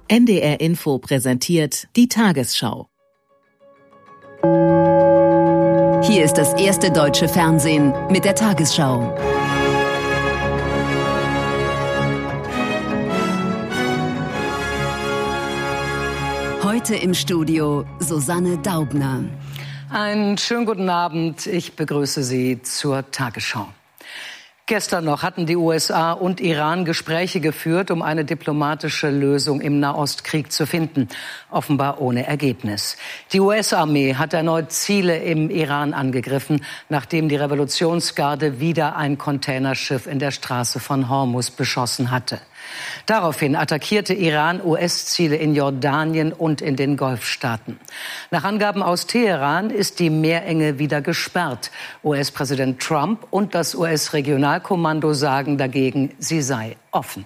NDR Info präsentiert die Tagesschau. Hier ist das erste deutsche Fernsehen mit der Tagesschau. Heute im Studio Susanne Daubner. Einen schönen guten Abend. Ich begrüße Sie zur Tagesschau. Gestern noch hatten die USA und Iran Gespräche geführt, um eine diplomatische Lösung im Nahostkrieg zu finden. Offenbar ohne Ergebnis. Die US-Armee hat erneut Ziele im Iran angegriffen, nachdem die Revolutionsgarde wieder ein Containerschiff in der Straße von Hormuz beschossen hatte. Daraufhin attackierte Iran US-Ziele in Jordanien und in den Golfstaaten. Nach Angaben aus Teheran ist die Meerenge wieder gesperrt. US-Präsident Trump und das US-Regionalkommando sagen dagegen, sie sei offen.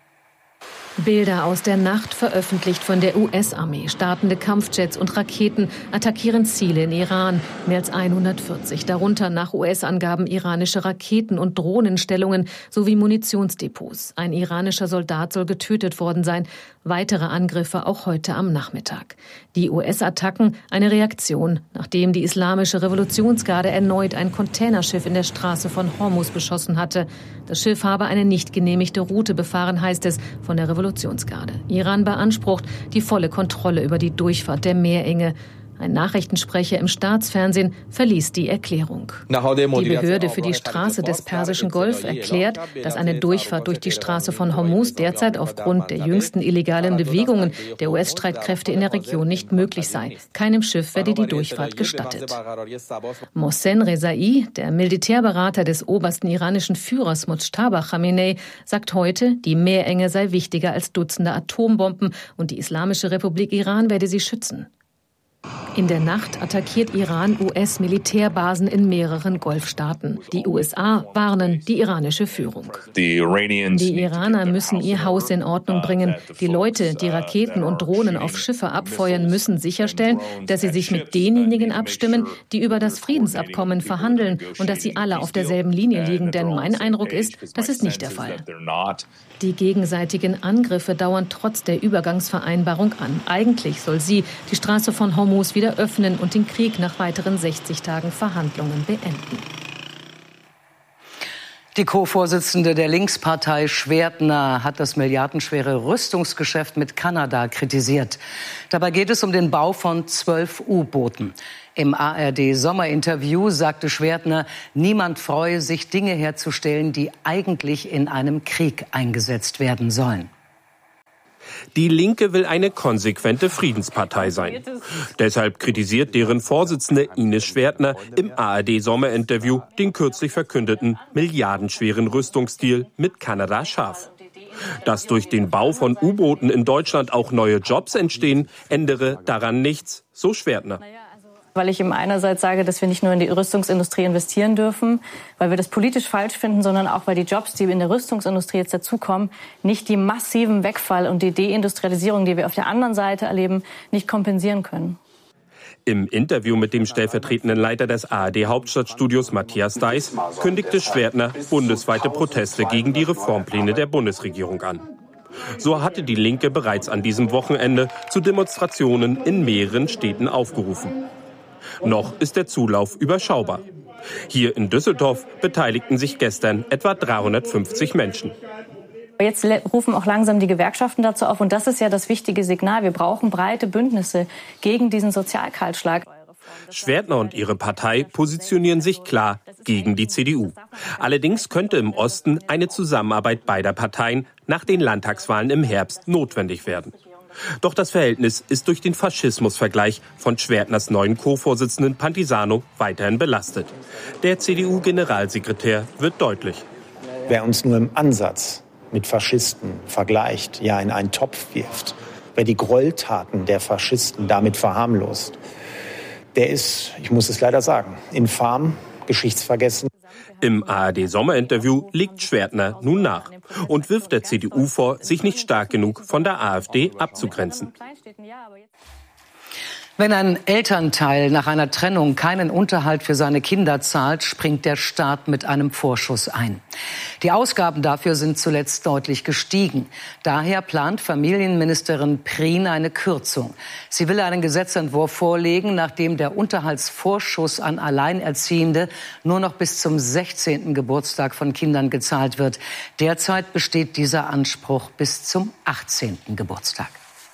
Bilder aus der Nacht veröffentlicht von der US-Armee. Startende Kampfjets und Raketen attackieren Ziele in Iran. Mehr als 140, darunter nach US-Angaben iranische Raketen- und Drohnenstellungen sowie Munitionsdepots. Ein iranischer Soldat soll getötet worden sein. Weitere Angriffe auch heute am Nachmittag. Die US-Attacken eine Reaktion, nachdem die Islamische Revolutionsgarde erneut ein Containerschiff in der Straße von Hormuz beschossen hatte. Das Schiff habe eine nicht genehmigte Route befahren, heißt es von der Revolutionsgarde. Iran beansprucht die volle Kontrolle über die Durchfahrt der Meerenge. Ein Nachrichtensprecher im Staatsfernsehen verließ die Erklärung. Die Behörde für die Straße des Persischen Golf erklärt, dass eine Durchfahrt durch die Straße von Hormuz derzeit aufgrund der jüngsten illegalen Bewegungen der US-Streitkräfte in der Region nicht möglich sei. Keinem Schiff werde die Durchfahrt gestattet. Mohsen Rezai, der Militärberater des obersten iranischen Führers Mojtaba Khamenei, sagt heute, die Meerenge sei wichtiger als Dutzende Atombomben und die Islamische Republik Iran werde sie schützen. In der Nacht attackiert Iran US-Militärbasen in mehreren Golfstaaten. Die USA warnen die iranische Führung. Die Iraner müssen ihr Haus in Ordnung bringen. Die Leute, die Raketen und Drohnen auf Schiffe abfeuern, müssen sicherstellen, dass sie sich mit denjenigen abstimmen, die über das Friedensabkommen verhandeln und dass sie alle auf derselben Linie liegen. Denn mein Eindruck ist, das ist nicht der Fall. Die gegenseitigen Angriffe dauern trotz der Übergangsvereinbarung an. Eigentlich soll sie die Straße von Hormuz wieder öffnen und den Krieg nach weiteren 60 Tagen Verhandlungen beenden. Die Co-Vorsitzende der Linkspartei Schwertner hat das milliardenschwere Rüstungsgeschäft mit Kanada kritisiert. Dabei geht es um den Bau von 12 U-Booten. Im ARD-Sommerinterview sagte Schwertner, niemand freue sich, Dinge herzustellen, die eigentlich in einem Krieg eingesetzt werden sollen. Die Linke will eine konsequente Friedenspartei sein. Deshalb kritisiert deren Vorsitzende Ines Schwertner im ARD-Sommerinterview den kürzlich verkündeten milliardenschweren Rüstungsdeal mit Kanada scharf. Dass durch den Bau von U-Booten in Deutschland auch neue Jobs entstehen, ändere daran nichts, so Schwertner. Weil ich ihm einerseits sage, dass wir nicht nur in die Rüstungsindustrie investieren dürfen, weil wir das politisch falsch finden, sondern auch, weil die Jobs, die in der Rüstungsindustrie jetzt dazukommen, nicht die massiven Wegfall und die Deindustrialisierung, die wir auf der anderen Seite erleben, nicht kompensieren können. Im Interview mit dem stellvertretenden Leiter des ARD-Hauptstadtstudios Matthias Deiß kündigte Schwertner bundesweite Proteste gegen die Reformpläne der Bundesregierung an. So hatte die Linke bereits an diesem Wochenende zu Demonstrationen in mehreren Städten aufgerufen. Noch ist der Zulauf überschaubar. Hier in Düsseldorf beteiligten sich gestern etwa 350 Menschen. Jetzt rufen auch langsam die Gewerkschaften dazu auf. Und das ist ja das wichtige Signal. Wir brauchen breite Bündnisse gegen diesen Sozialkahlschlag. Schwertner und ihre Partei positionieren sich klar gegen die CDU. Allerdings könnte im Osten eine Zusammenarbeit beider Parteien nach den Landtagswahlen im Herbst notwendig werden. Doch das Verhältnis ist durch den Faschismusvergleich von Schwertners neuen Co-Vorsitzenden Pantisano weiterhin belastet. Der CDU-Generalsekretär wird deutlich. Wer uns nur im Ansatz mit Faschisten vergleicht, ja in einen Topf wirft, wer die Gräueltaten der Faschisten damit verharmlost, der ist, ich muss es leider sagen, infam, geschichtsvergessen. Im ARD-Sommerinterview legt Schwertner nun nach und wirft der CDU vor, sich nicht stark genug von der AfD abzugrenzen. Wenn ein Elternteil nach einer Trennung keinen Unterhalt für seine Kinder zahlt, springt der Staat mit einem Vorschuss ein. Die Ausgaben dafür sind zuletzt deutlich gestiegen. Daher plant Familienministerin Prien eine Kürzung. Sie will einen Gesetzentwurf vorlegen, nachdem der Unterhaltsvorschuss an Alleinerziehende nur noch bis zum 16. Geburtstag von Kindern gezahlt wird. Derzeit besteht dieser Anspruch bis zum 18. Geburtstag.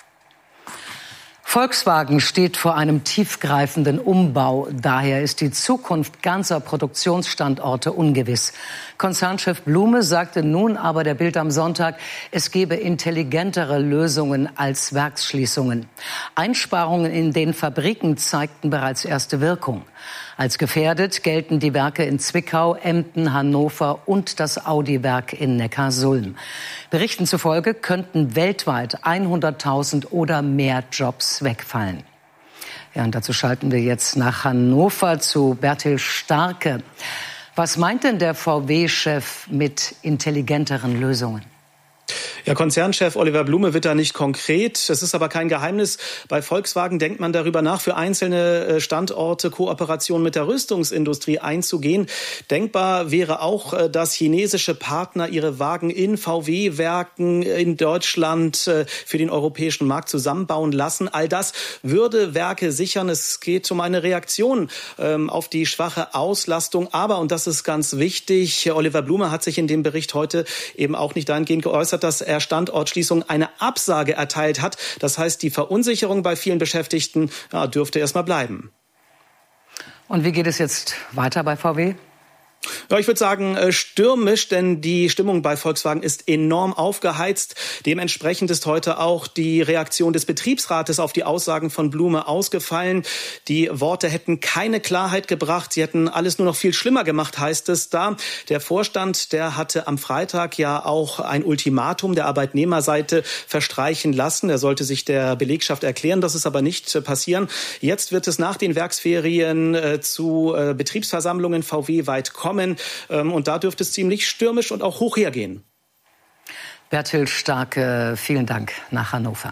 Volkswagen steht vor einem tiefgreifenden Umbau. Daher ist die Zukunft ganzer Produktionsstandorte ungewiss. Konzernchef Blume sagte nun aber der Bild am Sonntag, es gebe intelligentere Lösungen als Werksschließungen. Einsparungen in den Fabriken zeigten bereits erste Wirkung. Als gefährdet gelten die Werke in Zwickau, Emden, Hannover und das Audi-Werk in Neckarsulm. Berichten zufolge könnten weltweit 100.000 oder mehr Jobs wegfallen. Ja, und dazu schalten wir jetzt nach Hannover zu Bertil Starke. Was meint denn der VW-Chef mit intelligenteren Lösungen? Ja, Konzernchef Oliver Blume wird da nicht konkret. Es ist aber kein Geheimnis. Bei Volkswagen denkt man darüber nach, für einzelne Standorte Kooperationen mit der Rüstungsindustrie einzugehen. Denkbar wäre auch, dass chinesische Partner ihre Wagen in VW-Werken in Deutschland für den europäischen Markt zusammenbauen lassen. All das würde Werke sichern. Es geht um eine Reaktion auf die schwache Auslastung. Aber, und das ist ganz wichtig, Oliver Blume hat sich in dem Bericht heute eben auch nicht dahingehend geäußert, dass er Standortschließung eine Absage erteilt hat. Das heißt, die Verunsicherung bei vielen Beschäftigten dürfte erst mal bleiben. Und wie geht es jetzt weiter bei VW? Ja, ich würde sagen stürmisch, denn die Stimmung bei Volkswagen ist enorm aufgeheizt. Dementsprechend ist heute auch die Reaktion des Betriebsrates auf die Aussagen von Blume ausgefallen. Die Worte hätten keine Klarheit gebracht. Sie hätten alles nur noch viel schlimmer gemacht, heißt es da. Der Vorstand, der hatte am Freitag ja auch ein Ultimatum der Arbeitnehmerseite verstreichen lassen. Er sollte sich der Belegschaft erklären. Das ist aber nicht passieren. Jetzt wird es nach den Werksferien zu Betriebsversammlungen VW-weit kommen. Und da dürfte es ziemlich stürmisch und auch hoch hergehen. Bertil Starke, vielen Dank nach Hannover.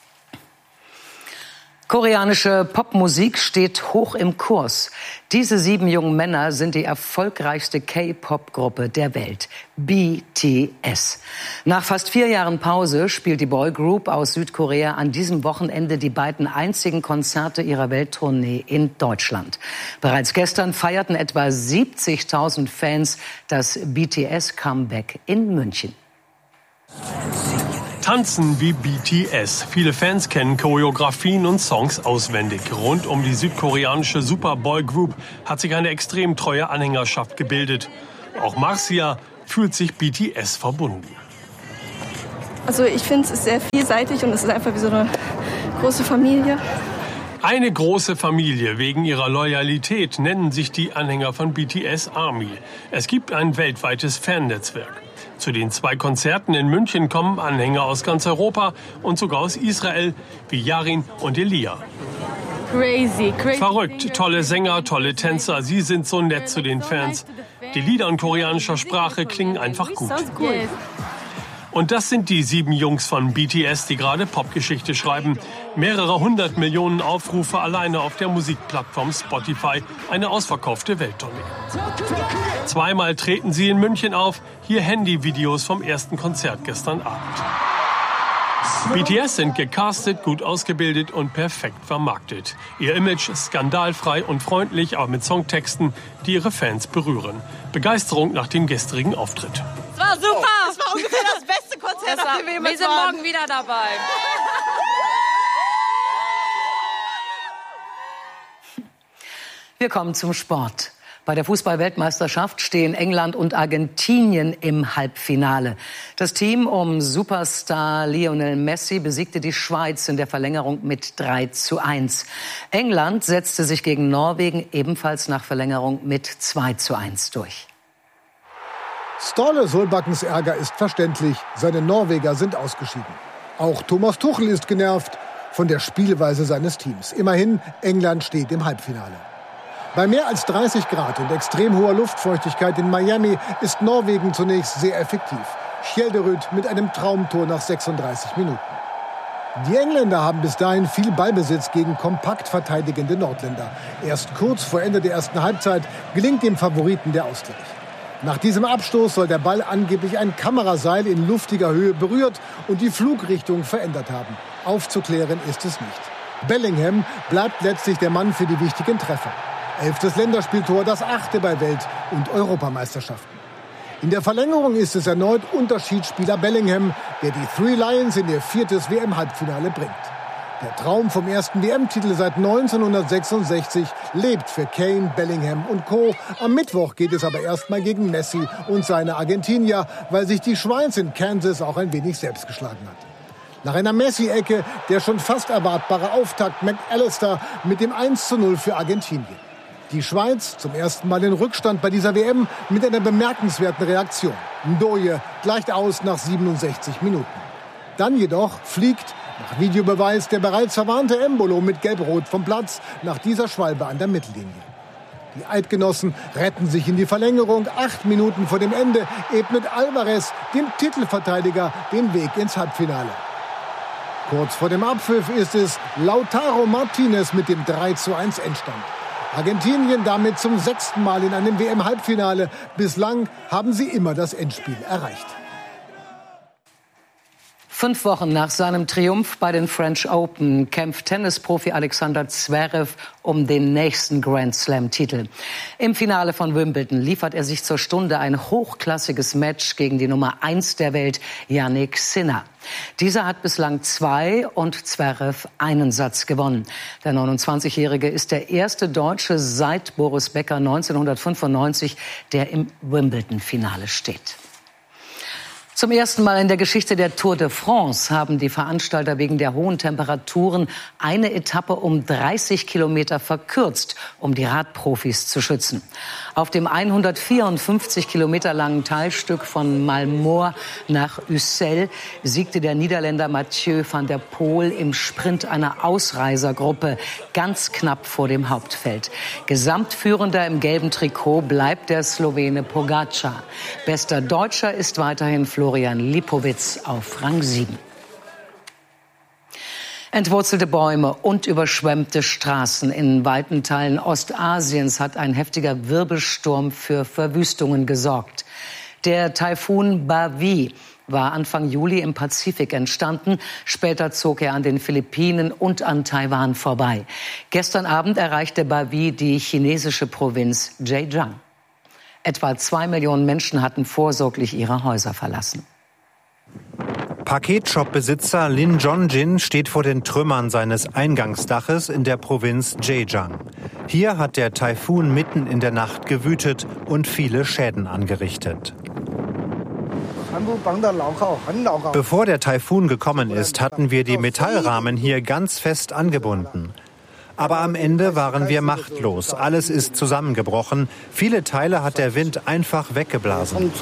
Koreanische Popmusik steht hoch im Kurs. Diese 7 jungen Männer sind die erfolgreichste K-Pop-Gruppe der Welt, BTS. Nach fast 4 Jahren Pause spielt die Boygroup aus Südkorea an diesem Wochenende die beiden einzigen Konzerte ihrer Welttournee in Deutschland. Bereits gestern feierten etwa 70.000 Fans das BTS-Comeback in München. Tanzen wie BTS. Viele Fans kennen Choreografien und Songs auswendig. Rund um die südkoreanische Superboy-Group hat sich eine extrem treue Anhängerschaft gebildet. Auch Marcia fühlt sich BTS verbunden. Also ich finde, es ist sehr vielseitig und es ist einfach wie so eine große Familie. Eine große Familie. Wegen ihrer Loyalität nennen sich die Anhänger von BTS Army. Es gibt ein weltweites Fannetzwerk. Zu den 2 Konzerten in München kommen Anhänger aus ganz Europa und sogar aus Israel, wie Yarin und Elia. Crazy. Verrückt, tolle Sänger, tolle Tänzer, sie sind so nett zu den Fans. Die Lieder in koreanischer Sprache klingen einfach gut. Und das sind die 7 Jungs von BTS, die gerade Popgeschichte schreiben. Mehrere 100 Millionen Aufrufe alleine auf der Musikplattform Spotify. Eine ausverkaufte Welttournee. 2-mal treten sie in München auf. Hier Handyvideos vom ersten Konzert gestern Abend. BTS sind gecastet, gut ausgebildet und perfekt vermarktet. Ihr Image ist skandalfrei und freundlich, aber mit Songtexten, die ihre Fans berühren. Begeisterung nach dem gestrigen Auftritt. Es war super! Es war ungefähr das beste Konzert, auf dem wir jemals waren. Wir sind morgen wieder dabei. Wir kommen zum Sport. Bei der Fußball-Weltmeisterschaft stehen England und Argentinien im Halbfinale. Das Team um Superstar Lionel Messi besiegte die Schweiz in der Verlängerung mit 3:1. England setzte sich gegen Norwegen ebenfalls nach Verlängerung mit 2:1 durch. Ståle Solbakkens Ärger ist verständlich. Seine Norweger sind ausgeschieden. Auch Thomas Tuchel ist genervt von der Spielweise seines Teams. Immerhin, England steht im Halbfinale. Bei mehr als 30 Grad und extrem hoher Luftfeuchtigkeit in Miami ist Norwegen zunächst sehr effektiv. Skjelderud mit einem Traumtor nach 36 Minuten. Die Engländer haben bis dahin viel Ballbesitz gegen kompakt verteidigende Nordländer. Erst kurz vor Ende der ersten Halbzeit gelingt dem Favoriten der Ausgleich. Nach diesem Abstoß soll der Ball angeblich ein Kameraseil in luftiger Höhe berührt und die Flugrichtung verändert haben. Aufzuklären ist es nicht. Bellingham bleibt letztlich der Mann für die wichtigen Treffer. 11. Länderspieltor, das 8. bei Welt- und Europameisterschaften. In der Verlängerung ist es erneut Unterschiedsspieler Bellingham, der die Three Lions in ihr 4. WM-Halbfinale bringt. Der Traum vom ersten WM-Titel seit 1966 lebt für Kane, Bellingham und Co. Am Mittwoch geht es aber erstmal gegen Messi und seine Argentinier, weil sich die Schweiz in Kansas auch ein wenig selbst geschlagen hat. Nach einer Messi-Ecke der schon fast erwartbare Auftakt McAllister mit dem 1:0 für Argentinien. Die Schweiz zum ersten Mal in Rückstand bei dieser WM mit einer bemerkenswerten Reaktion. Ndoye gleicht aus nach 67 Minuten. Dann jedoch fliegt nach Videobeweis der bereits verwarnte Embolo mit Gelb-Rot vom Platz nach dieser Schwalbe an der Mittellinie. Die Eidgenossen retten sich in die Verlängerung. 8 Minuten vor dem Ende ebnet Alvarez dem Titelverteidiger den Weg ins Halbfinale. Kurz vor dem Abpfiff ist es Lautaro Martinez mit dem 3:1 Endstand. Argentinien damit zum 6. Mal in einem WM-Halbfinale. Bislang haben sie immer das Endspiel erreicht. 5 Wochen nach seinem Triumph bei den French Open kämpft Tennisprofi Alexander Zverev um den nächsten Grand Slam-Titel. Im Finale von Wimbledon liefert er sich zur Stunde ein hochklassiges Match gegen die Nummer 1 der Welt, Jannik Sinner. Dieser hat bislang 2 und Zverev einen Satz gewonnen. Der 29-Jährige ist der erste Deutsche seit Boris Becker 1995, der im Wimbledon-Finale steht. Zum ersten Mal in der Geschichte der Tour de France haben die Veranstalter wegen der hohen Temperaturen eine Etappe um 30 Kilometer verkürzt, um die Radprofis zu schützen. Auf dem 154 Kilometer langen Teilstück von Malmort nach Ussel siegte der Niederländer Mathieu van der Poel im Sprint einer Ausreisergruppe ganz knapp vor dem Hauptfeld. Gesamtführender im gelben Trikot bleibt der Slowene Pogačar. Bester Deutscher ist weiterhin Florian Lipowitz auf Rang 7. Entwurzelte Bäume und überschwemmte Straßen in weiten Teilen Ostasiens hat ein heftiger Wirbelsturm für Verwüstungen gesorgt. Der Taifun Bavi war Anfang Juli im Pazifik entstanden. Später zog er an den Philippinen und an Taiwan vorbei. Gestern Abend erreichte Bavi die chinesische Provinz Zhejiang. Etwa 2 Millionen Menschen hatten vorsorglich ihre Häuser verlassen. Paketshop-Besitzer Lin Jongjin steht vor den Trümmern seines Eingangsdaches in der Provinz Zhejiang. Hier hat der Taifun mitten in der Nacht gewütet und viele Schäden angerichtet. Bevor der Taifun gekommen ist, hatten wir die Metallrahmen hier ganz fest angebunden. Aber am Ende waren wir machtlos. Alles ist zusammengebrochen. Viele Teile hat der Wind einfach weggeblasen.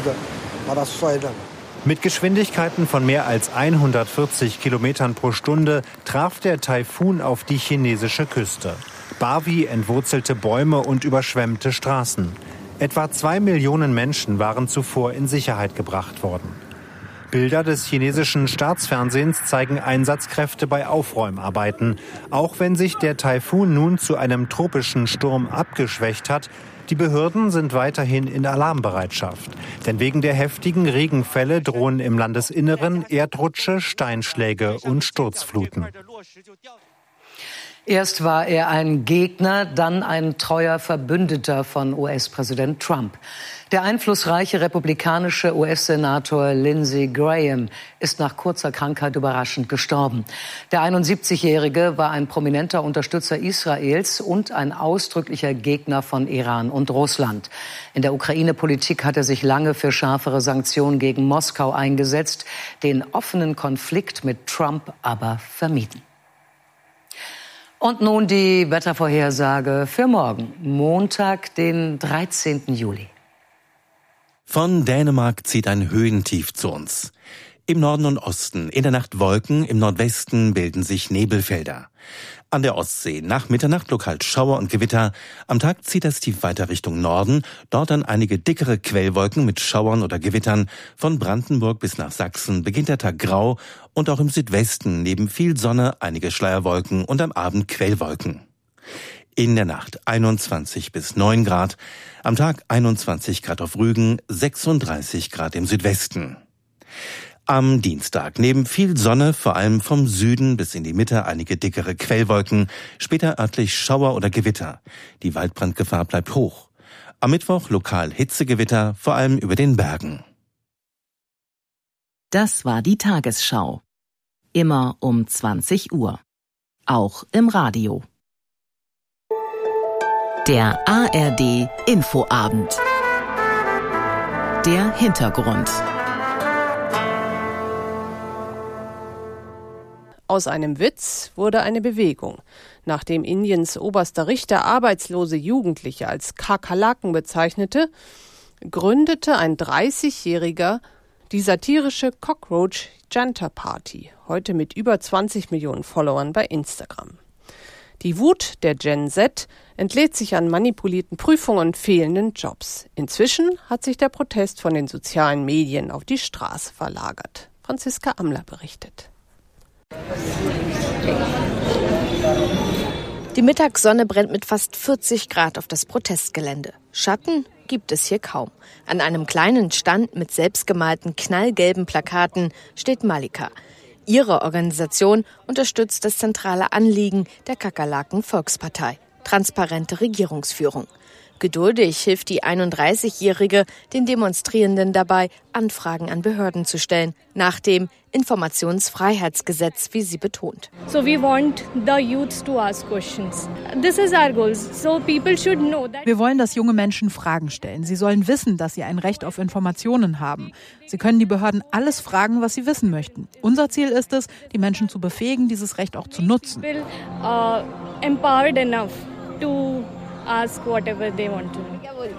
Mit Geschwindigkeiten von mehr als 140 Kilometern pro Stunde traf der Taifun auf die chinesische Küste. Bavi entwurzelte Bäume und überschwemmte Straßen. Etwa 2 Millionen Menschen waren zuvor in Sicherheit gebracht worden. Bilder des chinesischen Staatsfernsehens zeigen Einsatzkräfte bei Aufräumarbeiten. Auch wenn sich der Taifun nun zu einem tropischen Sturm abgeschwächt hat, die Behörden sind weiterhin in Alarmbereitschaft. Denn wegen der heftigen Regenfälle drohen im Landesinneren Erdrutsche, Steinschläge und Sturzfluten. Erst war er ein Gegner, dann ein treuer Verbündeter von US-Präsident Trump. Der einflussreiche republikanische US-Senator Lindsey Graham ist nach kurzer Krankheit überraschend gestorben. Der 71-Jährige war ein prominenter Unterstützer Israels und ein ausdrücklicher Gegner von Iran und Russland. In der Ukraine-Politik hat er sich lange für schärfere Sanktionen gegen Moskau eingesetzt, den offenen Konflikt mit Trump aber vermieden. Und nun die Wettervorhersage für morgen, Montag, den 13. Juli. Von Dänemark zieht ein Höhentief zu uns. Im Norden und Osten in der Nacht Wolken, im Nordwesten bilden sich Nebelfelder. An der Ostsee nach Mitternacht lokal Schauer und Gewitter. Am Tag zieht das Tief weiter Richtung Norden. Dort dann einige dickere Quellwolken mit Schauern oder Gewittern. Von Brandenburg bis nach Sachsen beginnt der Tag grau und auch im Südwesten neben viel Sonne einige Schleierwolken und am Abend Quellwolken. In der Nacht 21 bis 9 Grad. Am Tag 21 Grad auf Rügen, 36 Grad im Südwesten. Am Dienstag neben viel Sonne, vor allem vom Süden bis in die Mitte einige dickere Quellwolken, später örtlich Schauer oder Gewitter. Die Waldbrandgefahr bleibt hoch. Am Mittwoch lokal Hitzegewitter, vor allem über den Bergen. Das war die Tagesschau. Immer um 20 Uhr. Auch im Radio. Der ARD Infoabend. Der Hintergrund. Aus einem Witz wurde eine Bewegung. Nachdem Indiens oberster Richter arbeitslose Jugendliche als Kakerlaken bezeichnete, gründete ein 30-Jähriger die satirische Cockroach Janta Party, heute mit über 20 Millionen Followern bei Instagram. Die Wut der Gen Z entlädt sich an manipulierten Prüfungen und fehlenden Jobs. Inzwischen hat sich der Protest von den sozialen Medien auf die Straße verlagert. Franziska Amler berichtet. Die Mittagssonne brennt mit fast 40 Grad auf das Protestgelände. Schatten gibt es hier kaum. An einem kleinen Stand mit selbstgemalten knallgelben Plakaten steht Malika. Ihre Organisation unterstützt das zentrale Anliegen der Kakerlaken-Volkspartei: transparente Regierungsführung. Geduldig hilft die 31-Jährige den Demonstrierenden dabei, Anfragen an Behörden zu stellen, nach dem Informationsfreiheitsgesetz, wie sie betont. So we want the youth to ask questions. This is our goal. So people should know that. Wir wollen, dass junge Menschen Fragen stellen. Sie sollen wissen, dass sie ein Recht auf Informationen haben. Sie können die Behörden alles fragen, was sie wissen möchten. Unser Ziel ist es, die Menschen zu befähigen, dieses Recht auch zu nutzen. Empowered enough to ask whatever they want to know.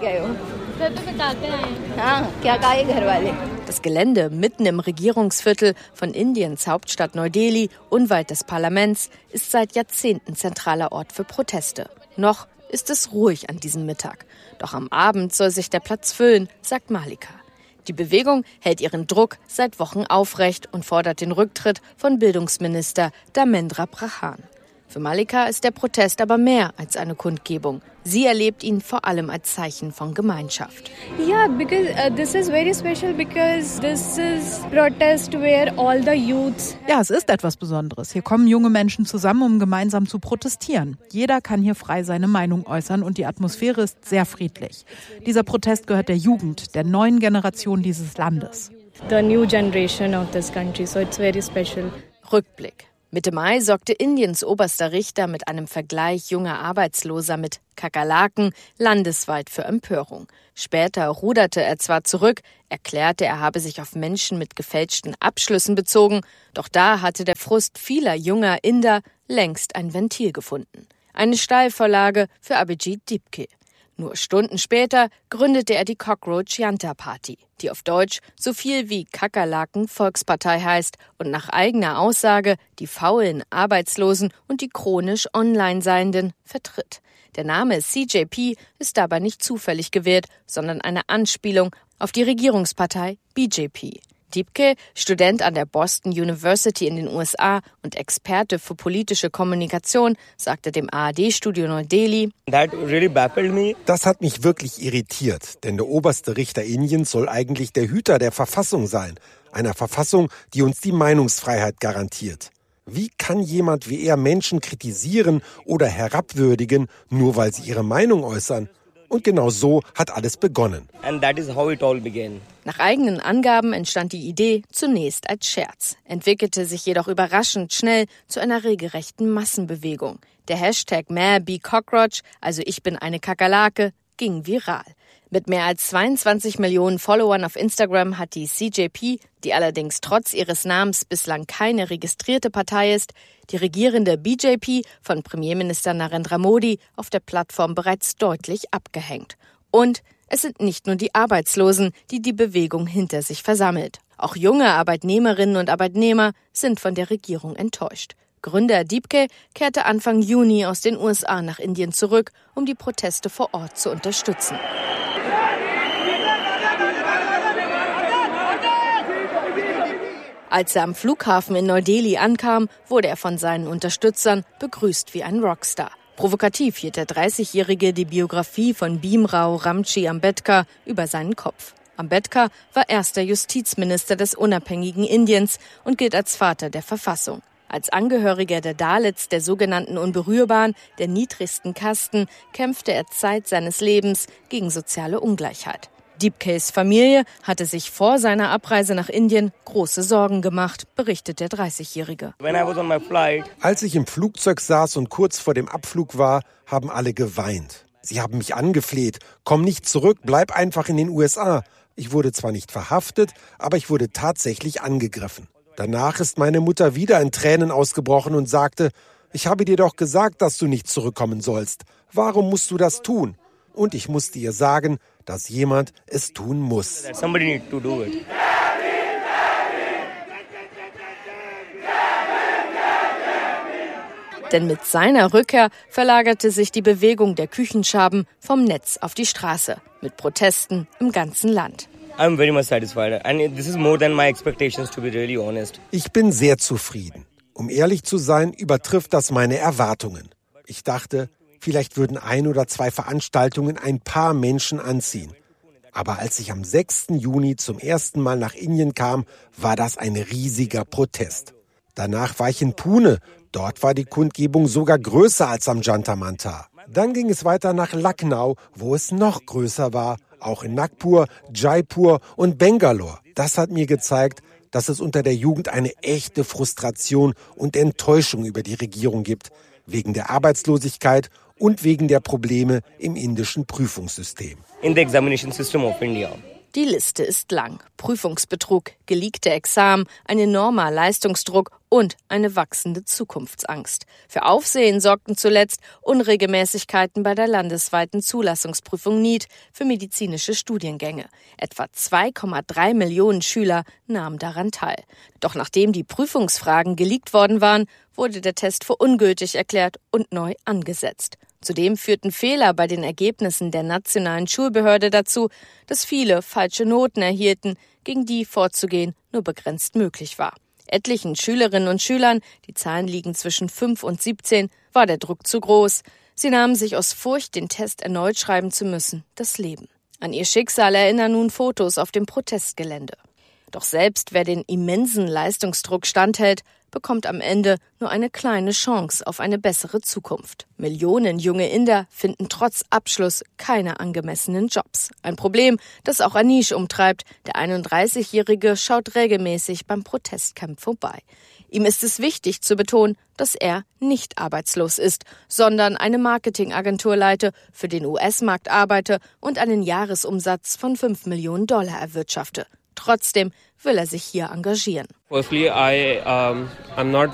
Das Gelände mitten im Regierungsviertel von Indiens Hauptstadt Neu-Delhi, unweit des Parlaments, ist seit Jahrzehnten zentraler Ort für Proteste. Noch ist es ruhig an diesem Mittag. Doch am Abend soll sich der Platz füllen, sagt Malika. Die Bewegung hält ihren Druck seit Wochen aufrecht und fordert den Rücktritt von Bildungsminister Dharmendra Pradhan. Für Malika ist der Protest aber mehr als eine Kundgebung. Sie erlebt ihn vor allem als Zeichen von Gemeinschaft. Yeah, because this is very special because this is protest where all the youths. Ja, es ist etwas Besonderes. Hier kommen junge Menschen zusammen, um gemeinsam zu protestieren. Jeder kann hier frei seine Meinung äußern und die Atmosphäre ist sehr friedlich. Dieser Protest gehört der Jugend, der neuen Generation dieses Landes. The new generation of this country, so it's very special. Rückblick. Mitte Mai sorgte Indiens oberster Richter mit einem Vergleich junger Arbeitsloser mit Kakerlaken landesweit für Empörung. Später ruderte er zwar zurück, erklärte, er habe sich auf Menschen mit gefälschten Abschlüssen bezogen, doch da hatte der Frust vieler junger Inder längst ein Ventil gefunden. Eine Steilvorlage für Abhijit Dipke. Nur Stunden später gründete er die Cockroach Janta Party, die auf Deutsch so viel wie Kakerlaken-Volkspartei heißt und nach eigener Aussage die faulen Arbeitslosen und die chronisch Online-Seienden vertritt. Der Name CJP ist dabei nicht zufällig gewählt, sondern eine Anspielung auf die Regierungspartei BJP. Dipke, Student an der Boston University in den USA und Experte für politische Kommunikation, sagte dem ARD-Studio Neu-Delhi: Das hat mich wirklich irritiert, denn der oberste Richter Indiens soll eigentlich der Hüter der Verfassung sein. Einer Verfassung, die uns die Meinungsfreiheit garantiert. Wie kann jemand wie er Menschen kritisieren oder herabwürdigen, nur weil sie ihre Meinung äußern? Und genau so hat alles begonnen. Nach eigenen Angaben entstand die Idee zunächst als Scherz, entwickelte sich jedoch überraschend schnell zu einer regelrechten Massenbewegung. Der Hashtag #MeBeCockroach, also ich bin eine Kakerlake, ging viral. Mit mehr als 22 Millionen Followern auf Instagram hat die CJP, die allerdings trotz ihres Namens bislang keine registrierte Partei ist, die regierende BJP von Premierminister Narendra Modi auf der Plattform bereits deutlich abgehängt. Und es sind nicht nur die Arbeitslosen, die die Bewegung hinter sich versammelt. Auch junge Arbeitnehmerinnen und Arbeitnehmer sind von der Regierung enttäuscht. Gründer Deepke kehrte Anfang Juni aus den USA nach Indien zurück, um die Proteste vor Ort zu unterstützen. Als er am Flughafen in Neu-Delhi ankam, wurde er von seinen Unterstützern begrüßt wie ein Rockstar. Provokativ hielt der 30-Jährige die Biografie von Bhimrao Ramji Ambedkar über seinen Kopf. Ambedkar war erster Justizminister des unabhängigen Indiens und gilt als Vater der Verfassung. Als Angehöriger der Dalits, der sogenannten Unberührbaren, der niedrigsten Kasten, kämpfte er Zeit seines Lebens gegen soziale Ungleichheit. Deepkes Familie hatte sich vor seiner Abreise nach Indien große Sorgen gemacht, berichtet der 30-Jährige. Als ich im Flugzeug saß und kurz vor dem Abflug war, haben alle geweint. Sie haben mich angefleht, komm nicht zurück, bleib einfach in den USA. Ich wurde zwar nicht verhaftet, aber ich wurde tatsächlich angegriffen. Danach ist meine Mutter wieder in Tränen ausgebrochen und sagte, ich habe dir doch gesagt, dass du nicht zurückkommen sollst. Warum musst du das tun? Und ich musste ihr sagen, dass jemand es tun muss. Denn mit seiner Rückkehr verlagerte sich die Bewegung der Küchenschaben vom Netz auf die Straße, mit Protesten im ganzen Land. Ich bin sehr zufrieden. Um ehrlich zu sein, übertrifft das meine Erwartungen. Ich dachte, vielleicht würden 1 oder 2 Veranstaltungen ein paar Menschen anziehen. Aber als ich am 6. Juni zum ersten Mal nach Indien kam, war das ein riesiger Protest. Danach war ich in Pune. Dort war die Kundgebung sogar größer als am Jantar Mantar. Dann ging es weiter nach Lucknow, wo es noch größer war. Auch in Nagpur, Jaipur und Bangalore. Das hat mir gezeigt, dass es unter der Jugend eine echte Frustration und Enttäuschung über die Regierung gibt. Wegen der Arbeitslosigkeit und wegen der Probleme im indischen Prüfungssystem. Die Liste ist lang. Prüfungsbetrug, geleakte Examen, ein enormer Leistungsdruck und eine wachsende Zukunftsangst. Für Aufsehen sorgten zuletzt Unregelmäßigkeiten bei der landesweiten Zulassungsprüfung NEET für medizinische Studiengänge. Etwa 2,3 Millionen Schüler nahmen daran teil. Doch nachdem die Prüfungsfragen geleakt worden waren, wurde der Test für ungültig erklärt und neu angesetzt. Zudem führten Fehler bei den Ergebnissen der nationalen Schulbehörde dazu, dass viele falsche Noten erhielten, gegen die vorzugehen nur begrenzt möglich war. Etlichen Schülerinnen und Schülern, die Zahlen liegen zwischen 5 und 17, war der Druck zu groß. Sie nahmen sich aus Furcht, den Test erneut schreiben zu müssen, das Leben. An ihr Schicksal erinnern nun Fotos auf dem Protestgelände. Doch selbst wer den immensen Leistungsdruck standhält, bekommt am Ende nur eine kleine Chance auf eine bessere Zukunft. Millionen junge Inder finden trotz Abschluss keine angemessenen Jobs. Ein Problem, das auch Anish umtreibt. Der 31-Jährige schaut regelmäßig beim Protestcamp vorbei. Ihm ist es wichtig zu betonen, dass er nicht arbeitslos ist, sondern eine Marketingagentur leite, für den US-Markt arbeite und einen Jahresumsatz von $5 Millionen erwirtschafte. Trotzdem will er sich hier engagieren. I'm not